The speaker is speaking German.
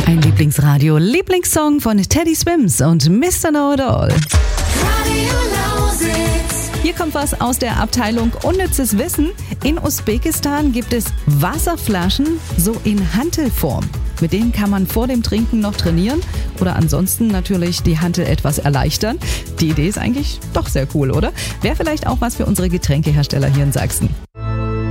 Ein Lieblingsradio, Lieblingssong von Teddy Swims und Mr. Know It All. Hier kommt was aus der Abteilung Unnützes Wissen. In Usbekistan gibt es Wasserflaschen so in Hantelform. Mit denen kann man vor dem Trinken noch trainieren oder ansonsten natürlich die Hantel etwas erleichtern. Die Idee ist eigentlich doch sehr cool, oder? Wäre vielleicht auch was für unsere Getränkehersteller hier in Sachsen.